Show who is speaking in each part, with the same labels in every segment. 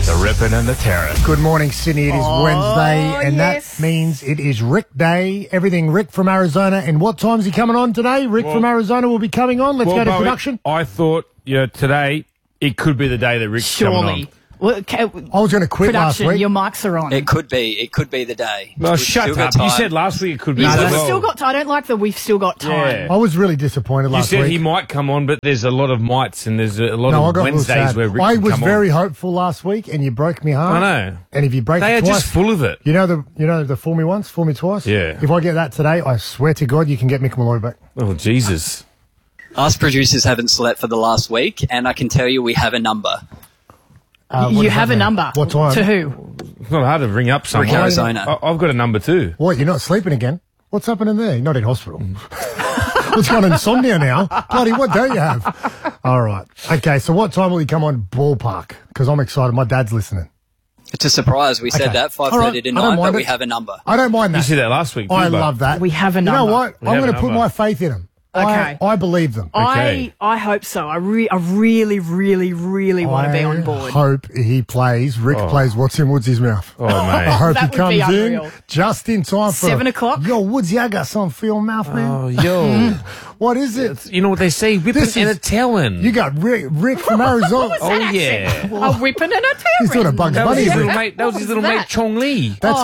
Speaker 1: The ripping and the tearing.
Speaker 2: Good morning, Sydney. It is Wednesday, and that means it is Rick Day. Everything Rick from Arizona. And what time is he coming on today? Rick from Arizona will be coming on. Let's go to production.
Speaker 1: I thought, today it could be the day that Rick's coming on.
Speaker 3: Well, okay,
Speaker 2: I was going to quit last week.
Speaker 3: Your mics are on.
Speaker 4: It could be the day.
Speaker 1: Well, shut up. You said last week it could be.
Speaker 3: We've still got time. I don't like that we've still got time.
Speaker 1: Yeah.
Speaker 2: I was really disappointed last week.
Speaker 1: You said he might come on, but there's a lot of mights and there's a lot of Wednesdays where Rick
Speaker 2: I
Speaker 1: can
Speaker 2: was
Speaker 1: come
Speaker 2: very
Speaker 1: on.
Speaker 2: hopeful last week, and you broke me heart.
Speaker 1: I know.
Speaker 2: And if you break
Speaker 1: They
Speaker 2: it
Speaker 1: are
Speaker 2: twice,
Speaker 1: just full of it.
Speaker 2: You know the fool me once, fool me twice?
Speaker 1: Yeah.
Speaker 2: If I get that today, I swear to God you can get Mick Malloy back.
Speaker 1: Oh, Jesus.
Speaker 4: Us producers haven't slept for the last week, and I can tell you we have a number.
Speaker 3: You have a number.
Speaker 2: What time?
Speaker 3: To who?
Speaker 1: It's not hard to ring up someone.
Speaker 4: Rick Arizona.
Speaker 1: I've got a number too.
Speaker 2: What, you're not sleeping again? What's happening there? You're not in hospital. What's going on, insomnia now? Bloody, what don't you have? All right. Okay, so what time will he come on Ballpark? Because I'm excited. My dad's listening.
Speaker 4: It's a surprise. We said that 5:30 tonight, but we have a number.
Speaker 2: I don't mind that.
Speaker 1: You said that last week too,
Speaker 2: I love that.
Speaker 3: We have a number.
Speaker 2: You know what?
Speaker 1: We
Speaker 2: I'm
Speaker 1: have
Speaker 2: going
Speaker 1: a
Speaker 2: to put
Speaker 1: number.
Speaker 2: my faith in him.
Speaker 3: Okay.
Speaker 2: I believe them.
Speaker 1: Okay.
Speaker 3: I hope so. I really, really, really want to be on board.
Speaker 2: I hope he plays. Rick plays What's in Woodsy's mouth.
Speaker 1: Oh, mate.
Speaker 2: I hope
Speaker 3: That
Speaker 2: he
Speaker 3: would be
Speaker 2: comes in
Speaker 3: unreal.
Speaker 2: just in time for
Speaker 3: 7 o'clock?
Speaker 2: Yo, Woodsy, I got something for your mouth, man.
Speaker 1: Oh, yo.
Speaker 2: What is it?
Speaker 1: You know what they say? Whipping
Speaker 2: This
Speaker 1: and a
Speaker 2: is-
Speaker 1: telling.
Speaker 2: You got Rick from Arizona.
Speaker 1: Oh, yeah.
Speaker 3: A whipping and a tearing.
Speaker 2: He's doing a Bugs
Speaker 1: That was
Speaker 2: Bunny.
Speaker 1: his little
Speaker 2: Rick.
Speaker 1: mate. That was his little
Speaker 3: What's
Speaker 1: mate,
Speaker 3: that?
Speaker 1: Chong Lee.
Speaker 2: That's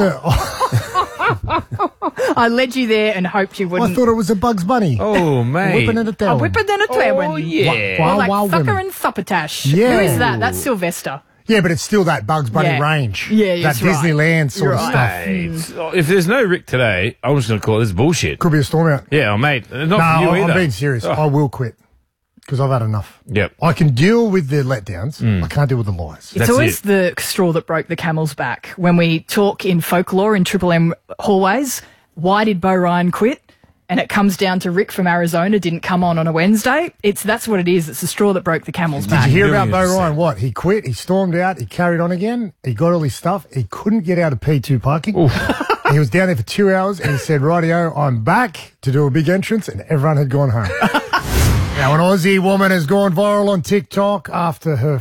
Speaker 3: I led you there and hoped you
Speaker 2: I
Speaker 3: wouldn't.
Speaker 2: thought it was a Bugs Bunny.
Speaker 1: Oh, mate.
Speaker 2: Whipping and a
Speaker 3: A
Speaker 2: tail.
Speaker 3: whipping and a tearing.
Speaker 1: Oh, yeah.
Speaker 2: Wow,
Speaker 3: Or like
Speaker 2: wow,
Speaker 3: Thucker
Speaker 2: women.
Speaker 3: and Thuppertash.
Speaker 2: Yeah.
Speaker 3: Who is that? That's Sylvester.
Speaker 2: Yeah, but it's still that Bugs Bunny
Speaker 3: Yeah.
Speaker 2: range.
Speaker 3: Yeah,
Speaker 2: that
Speaker 3: that's right.
Speaker 2: Disneyland sort
Speaker 3: You're
Speaker 2: of
Speaker 3: right.
Speaker 2: stuff.
Speaker 1: Mate, if there's no Rick today, I'm just going to call this bullshit.
Speaker 2: Could be a storm out.
Speaker 1: Yeah, mate. Not
Speaker 2: No,
Speaker 1: for you either.
Speaker 2: I'm being serious.
Speaker 1: Oh.
Speaker 2: I will quit because I've had enough.
Speaker 1: Yep.
Speaker 2: I can deal with the letdowns. I can't deal with the lies.
Speaker 3: It's
Speaker 1: That's
Speaker 3: always
Speaker 1: it.
Speaker 3: the straw that broke the camel's back. When we talk in folklore in Triple M hallways, why did Bo Ryan quit? And it comes down to Rick from Arizona didn't come on a Wednesday. That's what it is. It's the straw that broke the camel's back.
Speaker 2: Did you hear about Bo
Speaker 1: 1,000,000%.
Speaker 2: Ryan? What? He quit, he stormed out, he carried on again, he got all his stuff, he couldn't get out of P2 parking. He was down there for 2 hours and he said, rightio, I'm back to do a big entrance, and everyone had gone home. Now, an Aussie woman has gone viral on TikTok after her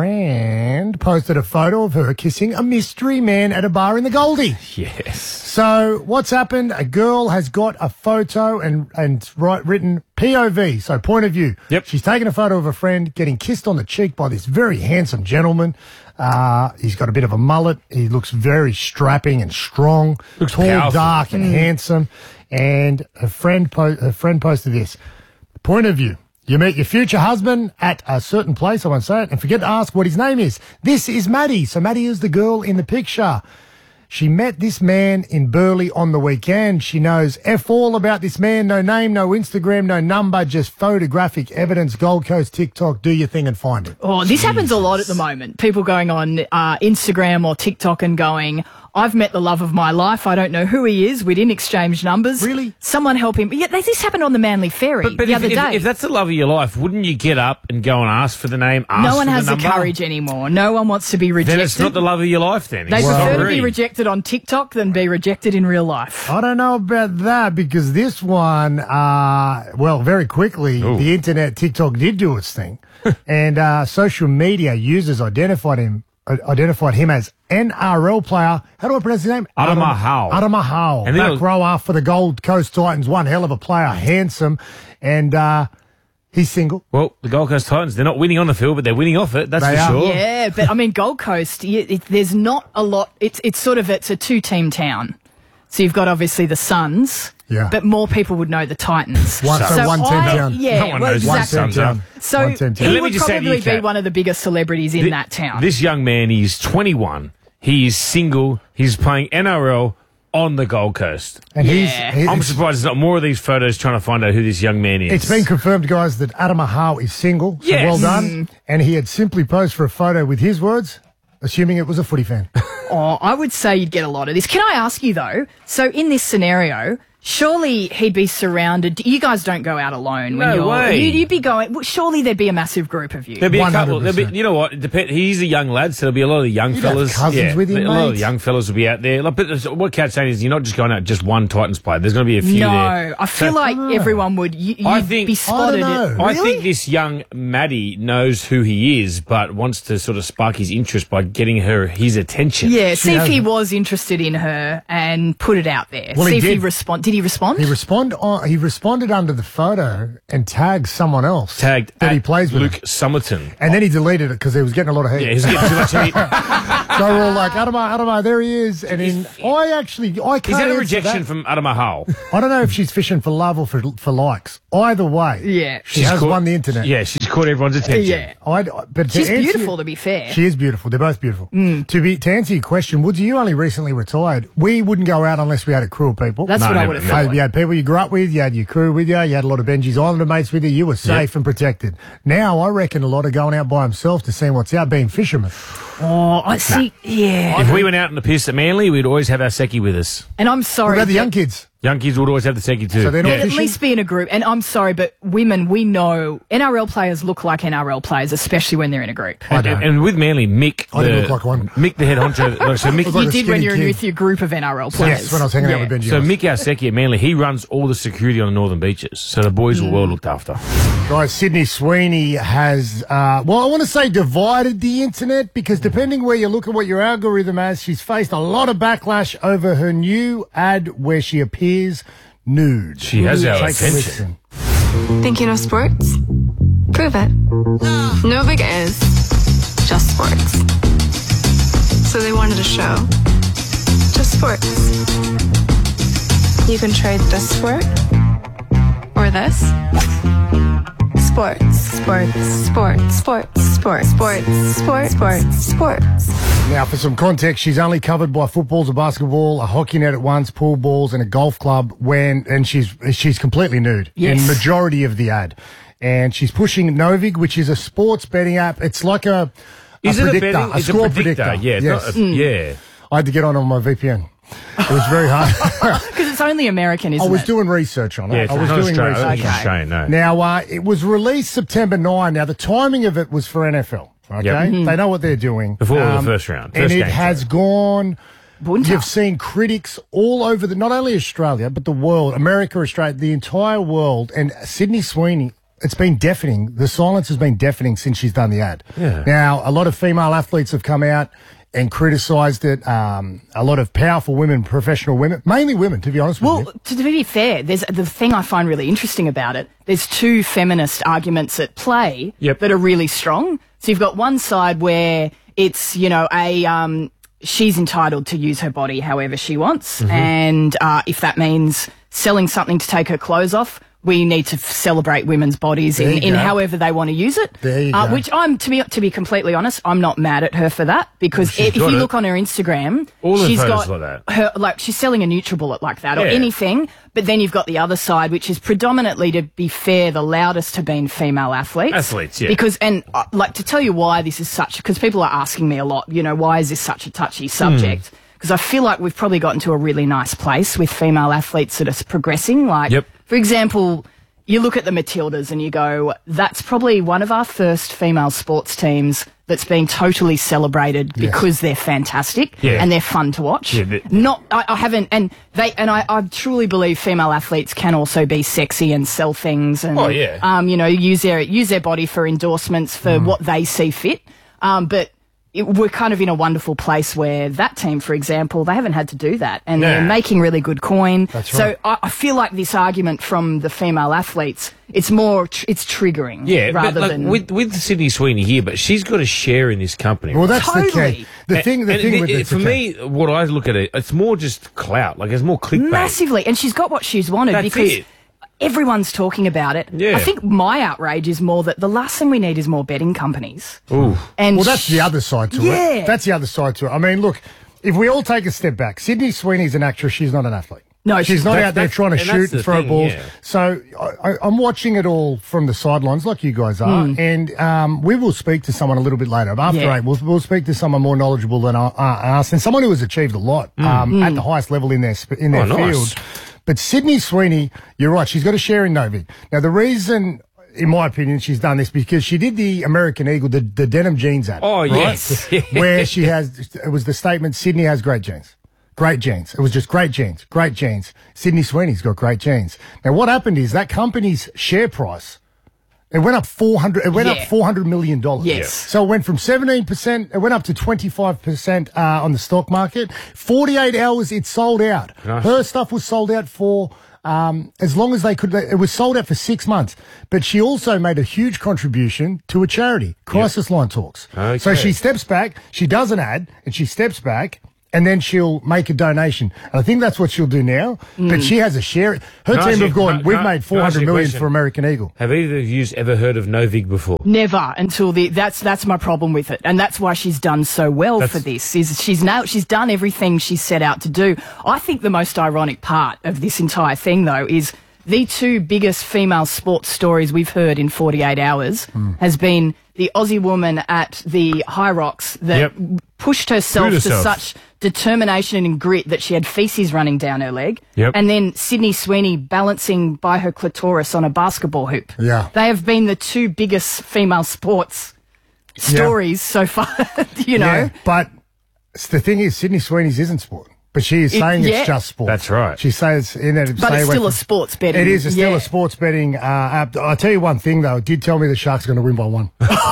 Speaker 2: friend posted a photo of her kissing a mystery man at a bar in the Goldie.
Speaker 1: Yes.
Speaker 2: So what's happened? A girl has got a photo and written POV, so point of view.
Speaker 1: Yep.
Speaker 2: She's taken a photo of a friend getting kissed on the cheek by this very handsome gentleman. He's got a bit of a mullet. He looks very strapping and strong.
Speaker 1: Looks
Speaker 2: tall,
Speaker 1: powerful.
Speaker 2: dark, and handsome. And her friend posted this. Point of view. You meet your future husband at a certain place, I won't say it, and forget to ask what his name is. This is Maddie. So Maddie is the girl in the picture. She met this man in Burleigh on the weekend. She knows F all about this man. No name, no Instagram, no number, just photographic evidence. Gold Coast, TikTok, do your thing and find it.
Speaker 3: Oh, this happens a lot at the moment. People going on Instagram or TikTok and going, I've met the love of my life. I don't know who he is. We didn't exchange numbers.
Speaker 2: Really?
Speaker 3: Someone help him. Yeah, this happened on the Manly Ferry
Speaker 1: But
Speaker 3: the other day.
Speaker 1: if that's the love of your life, wouldn't you get up and go and ask for the name? Ask
Speaker 3: No one
Speaker 1: for
Speaker 3: has the
Speaker 1: number?
Speaker 3: courage anymore. No one wants to be rejected.
Speaker 1: Then it's not the love of your life then.
Speaker 3: They
Speaker 1: It's
Speaker 3: prefer
Speaker 1: not
Speaker 3: to be
Speaker 1: agree.
Speaker 3: rejected on TikTok than be rejected in real life.
Speaker 2: I don't know about that because this one, very quickly,
Speaker 1: Ooh.
Speaker 2: the internet, TikTok did do its thing. And social media users identified him as NRL player. How do I pronounce his name?
Speaker 1: Adama Howe.
Speaker 2: Adama Howe.
Speaker 1: And then
Speaker 2: Back rower for the Gold Coast Titans. One hell of a player. Handsome. And he's single.
Speaker 1: Well, the Gold Coast Titans, they're not winning on the field, but they're winning off it. That's
Speaker 2: They
Speaker 1: for
Speaker 2: are.
Speaker 1: sure.
Speaker 3: Yeah, but I mean, Gold Coast, there's not a lot. It's a two-team town. So you've got obviously the Suns,
Speaker 2: Yeah.
Speaker 3: but more people would know the Titans.
Speaker 2: One team town.
Speaker 3: Yeah,
Speaker 1: No one
Speaker 3: well,
Speaker 1: knows the
Speaker 3: exactly.
Speaker 1: Suns are.
Speaker 3: So
Speaker 2: One team town.
Speaker 3: he
Speaker 1: Let me
Speaker 3: would
Speaker 1: just say to
Speaker 3: probably
Speaker 1: you,
Speaker 3: be
Speaker 1: Kat,
Speaker 3: one of the biggest celebrities in that town.
Speaker 1: This young man, he's 21. He is single. He's playing NRL on the Gold Coast.
Speaker 2: And
Speaker 3: Yeah.
Speaker 1: I'm surprised there's not more of these photos trying to find out who this young man is.
Speaker 2: It's been confirmed, guys, that Adama Howe is single. So
Speaker 1: Yes.
Speaker 2: well done. And he had simply posed for a photo with his words, assuming it was a footy fan.
Speaker 3: Oh, I would say you'd get a lot of this. Can I ask you, though, so in this scenario, Surely he'd be surrounded. You guys don't go out alone. When
Speaker 1: No
Speaker 3: you're,
Speaker 1: way.
Speaker 3: You'd be going. Well, surely there'd be a massive group of you.
Speaker 1: There'll be a couple.
Speaker 2: 100%.
Speaker 1: You know what? He's a young lad, so there'll be a lot of the young
Speaker 2: You'd have
Speaker 1: fellas.
Speaker 2: cousins with him,
Speaker 1: a lot of
Speaker 2: mate.
Speaker 1: the young fellas will be out there. Like, but what Kat's saying is, you're not just going out just one Titans player. There's going to be a few
Speaker 3: No,
Speaker 1: there.
Speaker 3: I feel like everyone would. You'd
Speaker 1: I think-
Speaker 3: be spotted.
Speaker 2: I don't know.
Speaker 1: I
Speaker 3: Really?
Speaker 1: think this young Maddie knows who he is, but wants to sort of spark his interest by getting his attention.
Speaker 3: Yeah, see if he
Speaker 2: hasn't.
Speaker 3: was interested in her and put it out there.
Speaker 2: Well,
Speaker 3: see
Speaker 2: he
Speaker 3: if he
Speaker 2: did.
Speaker 3: respond. Did he respond?
Speaker 2: He responded under the photo and tagged someone else
Speaker 1: Tagged
Speaker 2: that he
Speaker 1: at
Speaker 2: plays with.
Speaker 1: Luke
Speaker 2: him.
Speaker 1: Summerton.
Speaker 2: And then he deleted it because he was getting a lot of heat.
Speaker 1: Yeah, he's getting too much heat.
Speaker 2: So we're all like, Adama, there he is. And then I can't
Speaker 1: Is that a
Speaker 2: answer
Speaker 1: rejection
Speaker 2: that.
Speaker 1: from Adama Hull?
Speaker 2: I don't know if she's fishing for love or for likes. Either way,
Speaker 3: Yeah.
Speaker 2: she has won the internet.
Speaker 1: Yeah, she's caught everyone's attention.
Speaker 3: Yeah.
Speaker 2: But to
Speaker 3: She's
Speaker 2: answer
Speaker 3: beautiful, to be fair.
Speaker 2: She is beautiful. They're both beautiful. To answer your question, Woods, you only recently retired. We wouldn't go out unless we had a crew of people.
Speaker 3: That's
Speaker 1: No,
Speaker 3: what I
Speaker 1: never,
Speaker 3: would have
Speaker 1: never.
Speaker 3: thought.
Speaker 2: You had people you grew up with, you had your crew with you had a lot of Benji's Islander mates with you, you were safe and protected. Now, I reckon a lot are going out by themselves to see what's out, being fishermen.
Speaker 3: Oh, I see. Yeah.
Speaker 1: If we went out in the piss at Manly, we'd always have our secchi with us.
Speaker 3: And I'm
Speaker 2: What
Speaker 3: sorry.
Speaker 2: about the
Speaker 3: but-
Speaker 2: young kids?
Speaker 1: Young kids would always have the secchi too.
Speaker 2: So they're not
Speaker 1: Yeah.
Speaker 3: At
Speaker 2: fishing?
Speaker 3: least be in a group. And I'm sorry, but women, we know NRL players look like NRL players, especially when they're in a group.
Speaker 1: And with Manly, Mick,
Speaker 2: I didn't look like one.
Speaker 1: Mick the head honcho. So Mick,
Speaker 2: Look like
Speaker 3: You
Speaker 2: a
Speaker 3: did when
Speaker 2: skinny
Speaker 3: you're
Speaker 2: kid.
Speaker 3: with your group of NRL players.
Speaker 2: Yes, when I was hanging out with Benji.
Speaker 1: so Mick Arsecki at Manly, he runs all the security on the northern beaches. So the boys were well looked after.
Speaker 2: Guys, Sydney Sweeney has, I want to say divided the internet because depending where you look at what your algorithm has, she's faced a lot of backlash over her new ad where she appears nude.
Speaker 1: She has our
Speaker 2: Take a
Speaker 1: attention.
Speaker 2: listen.
Speaker 5: Think you know sports? Prove it. No big is, just sports. So they wanted a show. Just sports. You can trade this sport or this. Sports, sports, sports, sports, sports, sports, sports, sports, sports.
Speaker 2: Now, for some context, she's only covered by footballs, a basketball, a hockey net at once, pool balls, and a golf club. And she's completely nude
Speaker 3: Yes.
Speaker 2: in majority of the ad, and she's pushing Novig, which is a sports betting app. It's like a
Speaker 1: Is it
Speaker 2: predictor,
Speaker 1: a betting? It's
Speaker 2: score
Speaker 1: a predictor. Yeah, it's
Speaker 2: Yes.
Speaker 1: not yeah.
Speaker 2: I had to get on my VPN. It was very hard.
Speaker 3: Because it's only American, isn't
Speaker 2: I was
Speaker 3: it?
Speaker 2: doing research on it.
Speaker 1: Yeah, it's
Speaker 2: I was
Speaker 1: not
Speaker 2: doing
Speaker 1: Australian.
Speaker 2: research.
Speaker 1: It's Australian, no.
Speaker 2: Now, it was released September 9. Now, the timing of it was for NFL. Okay,
Speaker 1: Yep.
Speaker 2: They know what they're doing
Speaker 1: Before the first round,
Speaker 2: and
Speaker 1: first
Speaker 2: it
Speaker 1: game,
Speaker 2: has
Speaker 1: sorry.
Speaker 2: gone.
Speaker 3: Bunter.
Speaker 2: You've seen critics all over not only Australia but the world, America, Australia, the entire world, and Sydney Sweeney. It's been deafening. The silence has been deafening since she's done the ad.
Speaker 1: Yeah.
Speaker 2: Now, a lot of female athletes have come out and criticised it. A lot of powerful women, professional women, mainly women, to be honest with
Speaker 3: Well,
Speaker 2: you.
Speaker 3: to be fair, there's the thing I find really interesting about it. There's two feminist arguments at play
Speaker 1: Yep.
Speaker 3: that are really strong. So you've got one side where it's, she's entitled to use her body however she wants,
Speaker 2: Mm-hmm.
Speaker 3: and if that means selling something to take her clothes off, we need to celebrate women's bodies
Speaker 2: There you
Speaker 3: in
Speaker 2: go.
Speaker 3: however they want to use it.
Speaker 2: There you go.
Speaker 3: Which I'm to be completely honest, I'm not mad at her for that because
Speaker 1: she's
Speaker 3: if you
Speaker 1: got it.
Speaker 3: look on her Instagram,
Speaker 1: All the
Speaker 3: she's
Speaker 1: photos
Speaker 3: got
Speaker 1: like that.
Speaker 3: her like she's selling a NutriBullet like that or
Speaker 1: Yeah.
Speaker 3: anything. But then you've got the other side, which is predominantly, to be fair, the loudest have been female athletes.
Speaker 1: Athletes, yeah.
Speaker 3: Because, and like to tell you why this is such, because people are asking me a lot, why is this such a touchy subject? Because I feel like we've probably gotten to a really nice place with female athletes that are progressing. Like,
Speaker 1: Yep.
Speaker 3: for example, you look at the Matildas and you go, that's probably one of our first female sports teams that's being totally celebrated because they're fantastic
Speaker 1: Yeah.
Speaker 3: and they're fun to watch.
Speaker 1: Yeah,
Speaker 3: I haven't, and I truly believe female athletes can also be sexy and sell things and,
Speaker 1: Oh, yeah.
Speaker 3: use their body for endorsements for what they see fit. But we're kind of in a wonderful place where that team, for example, they haven't had to do that and they're
Speaker 1: Nah.
Speaker 3: making really good coin.
Speaker 2: That's
Speaker 3: so
Speaker 2: right.
Speaker 3: I feel like this argument from the female athletes, it's more, it's triggering
Speaker 1: Yeah,
Speaker 3: rather
Speaker 1: but like,
Speaker 3: than.
Speaker 1: with Sydney Sweeney here, but she's got a share in this company.
Speaker 2: Well, that's the
Speaker 3: Totally.
Speaker 2: key. The thing with
Speaker 1: for me, what I look at it's more just clout. Like, it's more clickbait.
Speaker 3: Massively, and she's got what she's wanted
Speaker 1: That's
Speaker 3: because
Speaker 1: it.
Speaker 3: everyone's talking about it.
Speaker 1: Yeah.
Speaker 3: I think my outrage is more that the last thing we need is more betting companies.
Speaker 1: Ooh.
Speaker 3: And
Speaker 2: Well, that's the other side to
Speaker 3: Yeah.
Speaker 2: it. That's the other side to it. I mean, look, if we all take a step back, Sydney Sweeney's an actress. She's not an athlete.
Speaker 3: No,
Speaker 2: she's not
Speaker 1: that's-
Speaker 2: out there
Speaker 1: that's-
Speaker 2: trying to
Speaker 1: and that's
Speaker 2: shoot and
Speaker 1: the
Speaker 2: throw
Speaker 1: thing,
Speaker 2: balls.
Speaker 1: yeah.
Speaker 2: So I'm watching it all from the sidelines, like you guys are, and we will speak to someone a little bit later. After
Speaker 3: Yeah.
Speaker 2: 8, we'll speak to someone more knowledgeable than us, and someone who has achieved a lot at the highest level in their
Speaker 1: Oh, nice.
Speaker 2: field. But Sydney Sweeney, you're right, she's got a share in Novik. Now, the reason, in my opinion, she's done this because she did the American Eagle, the denim jeans ad.
Speaker 1: Oh,
Speaker 2: right?
Speaker 1: yes.
Speaker 2: Where it was the statement, Sydney has great jeans. Great jeans. It was just great jeans. Great jeans. Sydney Sweeney's got great jeans. Now, what happened is that company's share price, it went up $400 million.
Speaker 3: Yes.
Speaker 2: So it went from 17%, it went up to 25% on the stock market. 48 hours, it sold out.
Speaker 1: Nice.
Speaker 2: Her stuff was sold out for as long as they could. It was sold out for 6 months. But she also made a huge contribution to a charity, Crisis Line Talks.
Speaker 1: Okay.
Speaker 2: So she steps back, she does an ad, and she steps back, and then she'll make a donation. And I think that's what she'll do now. But she has a share. Her team have gone, we've made $400 million for American Eagle.
Speaker 1: Have either of you ever heard of Novik before?
Speaker 3: Never until that's my problem with it, and that's why she's done so well for this. Is she's done everything she set out to do. I think the most ironic part of this entire thing, though, is the two biggest female sports stories we've heard in 48 hours has been the Aussie woman at the High Rocks that pushed herself to such determination and grit that she had feces running down her leg. And then Sydney Sweeney balancing by her clitoris on a basketball hoop.
Speaker 2: Yeah.
Speaker 3: They have been the two biggest female sports stories so far, you know.
Speaker 2: Yeah, but the thing is, Sydney Sweeney's isn't sport. But she is saying it's just sport.
Speaker 1: That's right.
Speaker 2: She says in that.
Speaker 3: But it's still a sports betting.
Speaker 2: It is still a sports betting app. I'll tell you one thing, though. It did tell me the Sharks are going to win by 1.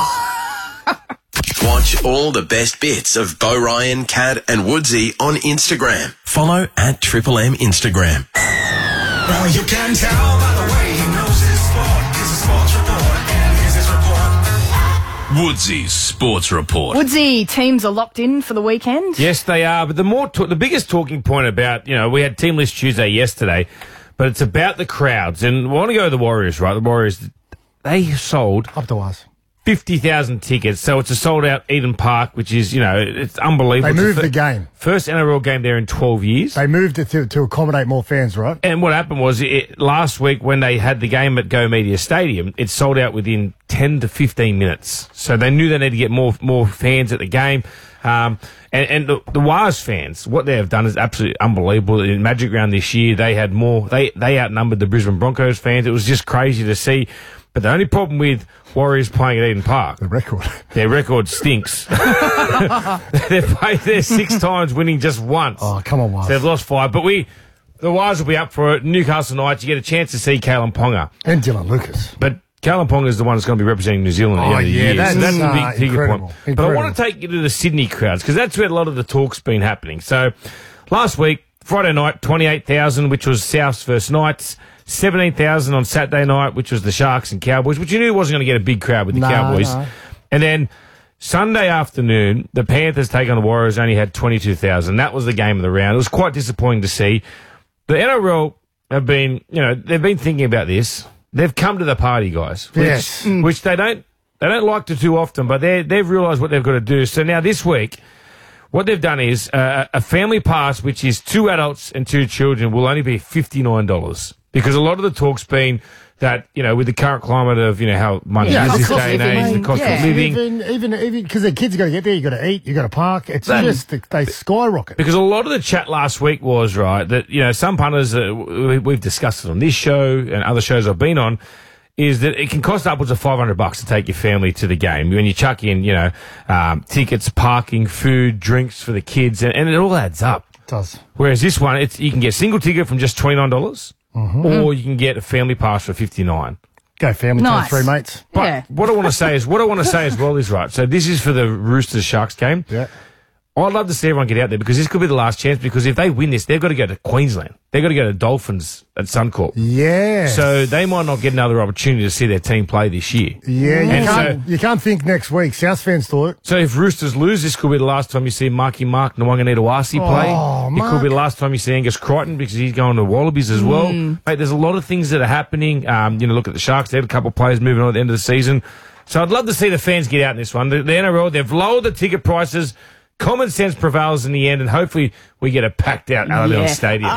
Speaker 6: Watch all the best bits of Bo Ryan, Cad and Woodsy on Instagram. Follow @Triple M Instagram.
Speaker 7: Well, you can tell by the way he knows his sport. It's a sports report, and here's his report.
Speaker 6: Woodsy's Sports Report.
Speaker 3: Woodsy, teams are locked in for the weekend.
Speaker 1: Yes, they are. But the biggest talking point about, we had Team List Tuesday yesterday, but it's about the crowds. And we want to go to the Warriors, right? The Warriors, they sold
Speaker 2: Up to us.
Speaker 1: 50,000 tickets. So it's a sold-out Eden Park, which is, it's unbelievable.
Speaker 2: They moved the game.
Speaker 1: First NRL game there in 12 years.
Speaker 2: They moved it to accommodate more fans, right?
Speaker 1: And what happened was last week when they had the game at Go Media Stadium, it sold out within 10 to 15 minutes. So they knew they needed to get more fans at the game. And the Wars fans, what they have done is absolutely unbelievable. In Magic Round this year, they had more. They outnumbered the Brisbane Broncos fans. It was just crazy to see. But the only problem with Warriors playing at Eden Park, their record stinks. They've played there 6 times, winning just once.
Speaker 2: Oh, come on, Wars.
Speaker 1: So they've lost 5. But the Wars will be up for it. Newcastle Knights, you get a chance to see Kalen Ponga.
Speaker 2: And Dylan Lucas.
Speaker 1: But Kalen Ponga is the one that's going to be representing New Zealand at the end of the year.
Speaker 2: That's
Speaker 1: a big
Speaker 2: incredible.
Speaker 1: point. But I want to take you to the Sydney crowds because that's where a lot of the talk's been happening. So last week, Friday night, 28,000, which was Souths versus Knights. 17,000 on Saturday night, which was the Sharks and Cowboys, which you knew wasn't going to get a big crowd with the Cowboys. No. And then Sunday afternoon, the Panthers take on the Warriors, only had 22,000. That was the game of the round. It was quite disappointing to see. The NRL have been, they've been thinking about this. They've come to the party, guys. Which they don't like to do often, but they've realised what they've got to do. So now this week, what they've done is a family pass, which is 2 adults and 2 children, will only be $59. Because a lot of the talk's been that, with the current climate of, how money is this day and age, the cost of living.
Speaker 2: Even because the kids got to get there, you got to eat, you got to park. It's just, they skyrocket.
Speaker 1: Because a lot of the chat last week was, right, that, some punters, we've discussed it on this show and other shows I've been on, is that it can cost upwards of $500 to take your family to the game. When you chuck in, tickets, parking, food, drinks for the kids, and it all adds up.
Speaker 2: It does.
Speaker 1: Whereas this one, you can get a single ticket from just $29. Or you can get a family pass for $59.
Speaker 2: Go family time, 3 mates.
Speaker 1: But what I want to say as well is right. So this is for the Roosters Sharks game.
Speaker 2: Yeah.
Speaker 1: I'd love to see everyone get out there because this could be the last chance because if they win this, they've got to go to Queensland. They've got to go to Dolphins at Suncorp.
Speaker 2: Yeah.
Speaker 1: So they might not get another opportunity to see their team play this year.
Speaker 2: Yeah, you can't think next week. South fans thought.
Speaker 1: So if Roosters lose, this could be the last time you see Marky Mark Nwanganitawasi play. It could be the last time you see Angus Crichton because he's going to Wallabies as well. Mate, there's a lot of things that are happening. Look at the Sharks. They had a couple of players moving on at the end of the season. So I'd love to see the fans get out in this one. The NRL, they've lowered the ticket prices. Common sense prevails in the end, and hopefully we get a packed-out Alabama Stadium.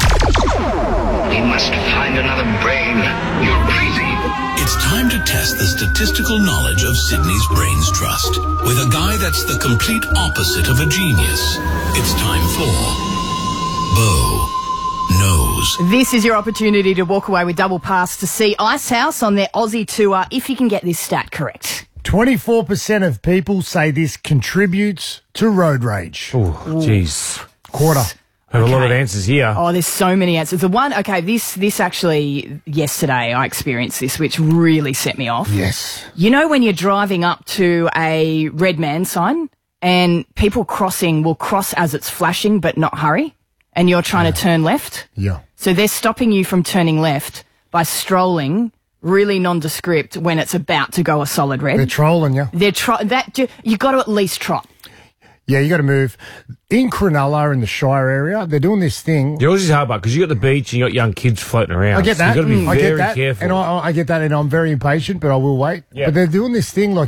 Speaker 7: We must find another brain. You're crazy.
Speaker 6: It's time to test the statistical knowledge of Sydney's Brains Trust with a guy that's the complete opposite of a genius. It's time for Bo
Speaker 7: knows.
Speaker 3: This is your opportunity to walk away with double pass to see Icehouse on their Aussie tour if you can get this stat correct.
Speaker 2: 24% of people say this contributes to road rage.
Speaker 1: Oh, jeez.
Speaker 2: Quarter.
Speaker 1: Have a lot of answers here.
Speaker 3: Oh, there's so many answers. The one, okay, this actually, yesterday I experienced this, which really set me off.
Speaker 2: Yes.
Speaker 3: You know when you're driving up to a red man sign and people crossing will cross as it's flashing but not hurry, and you're trying to turn left?
Speaker 2: Yeah.
Speaker 3: So they're stopping you from turning left by strolling really nondescript when it's about to go a solid red.
Speaker 2: They're trolling you.
Speaker 3: You got to at least trot.
Speaker 2: Yeah, you got to move. In Cronulla, in the Shire area, they're doing this thing.
Speaker 1: Yours is hard, because you got the beach and you got young kids floating around.
Speaker 2: I get that.
Speaker 1: So you got to be
Speaker 2: I get
Speaker 1: very
Speaker 2: that.
Speaker 1: careful.
Speaker 2: And I get that, and I'm very impatient, but I will wait.
Speaker 1: Yeah.
Speaker 2: But they're doing this thing like